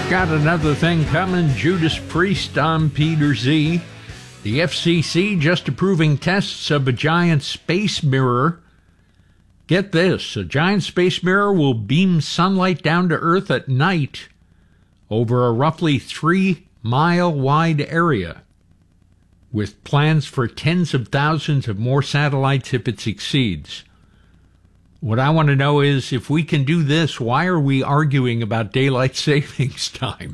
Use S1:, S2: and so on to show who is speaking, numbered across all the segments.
S1: Got another thing coming. Judas Priest on Peter Z. The FCC just approving tests of a giant space mirror. Get this, a giant space mirror will beam sunlight down to Earth at night over a roughly 3-mile wide area, with plans for tens of thousands of more satellites if it succeeds. What I want to know is, if we can do this, why are we arguing about daylight savings time?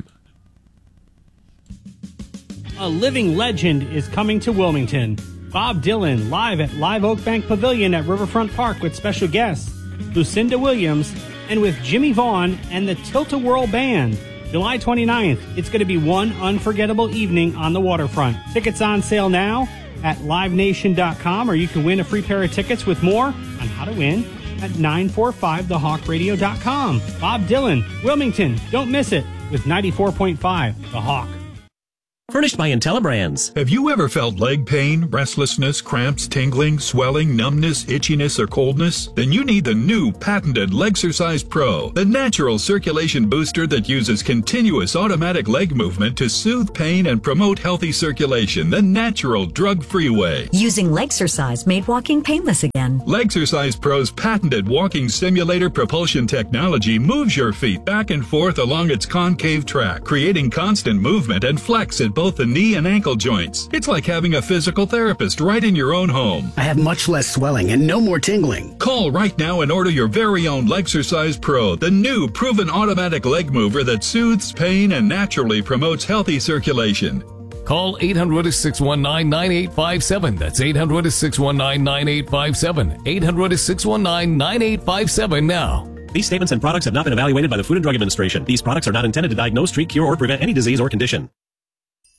S2: A living legend is coming to Wilmington. Bob Dylan, live at Live Oak Bank Pavilion at Riverfront Park with special guests, Lucinda Williams, and with Jimmy Vaughn and the Tilt-A-Whirl Band. July 29th, it's going to be one unforgettable evening on the waterfront. Tickets on sale now at livenation.com, or you can win a free pair of tickets with more on how to win at 945thehawkradio.com. Bob Dylan, Wilmington, don't miss it, with 94.5 The Hawk.
S3: Furnished by IntelliBrands.
S4: Have you ever felt leg pain, restlessness, cramps, tingling, swelling, numbness, itchiness, or coldness? Then you need the new patented Legsercise Pro, the natural circulation booster that uses continuous automatic leg movement to soothe pain and promote healthy circulation the natural, drug-free way.
S5: Using Legsercise made walking painless again.
S4: Legsercise Pro's patented walking simulator propulsion technology moves your feet back and forth along its concave track, creating constant movement and flex at both the knee and ankle joints. It's like having a physical therapist right in your own home.
S6: I have much less swelling and no more tingling.
S4: Call right now and order your very own Legsercise Pro, the new proven automatic leg mover that soothes pain and naturally promotes healthy circulation.
S7: Call 800-619-9857. That's 800-619-9857. 800-619-9857 now.
S3: These statements and products have not been evaluated by the Food and Drug Administration. These products are not intended to diagnose, treat, cure, or prevent any disease or condition.